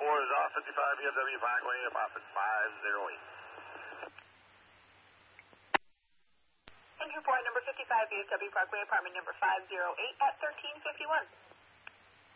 is off 55 BFW Parkway, apartment 508. Entry point number 55 BFW Parkway, apartment number 508 at 1351.